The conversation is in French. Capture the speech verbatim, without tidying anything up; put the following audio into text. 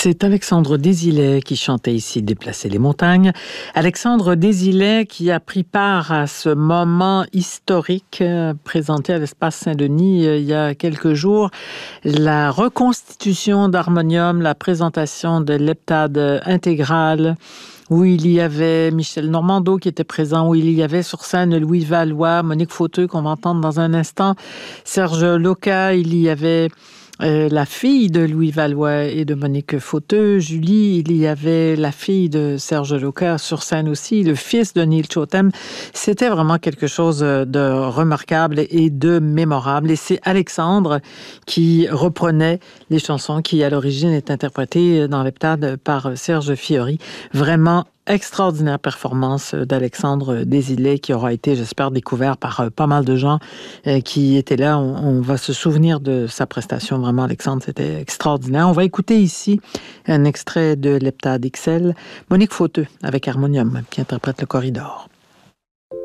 C'est Alexandre Désilet qui chantait ici « Déplacer les montagnes ». Alexandre Désilet qui a pris part à ce moment historique euh, présenté à l'Espace Saint-Denis euh, il y a quelques jours. La reconstitution d'Harmonium, la présentation de l'heptade intégrale où il y avait Michel Normando qui était présent, où il y avait sur scène Louis Valois, Monique Fauteux qu'on va entendre dans un instant, Serge Loca, il y avait... Euh, la fille de Louis Valois et de Monique Fauteux, Julie, il y avait la fille de Serge Loca sur scène aussi, le fils de Neil Chotem. C'était vraiment quelque chose de remarquable et de mémorable. Et c'est Alexandre qui reprenait les chansons qui, à l'origine, étaient interprétées dans l'heptade par Serge Fiori. Vraiment extraordinaire performance d'Alexandre Désilet qui aura été, j'espère, découvert par pas mal de gens qui étaient là. On, on va se souvenir de sa prestation. Vraiment, Alexandre, c'était extraordinaire. On va écouter ici un extrait de l'heptade X L. Monique Fauteux avec Harmonium qui interprète le Corridor.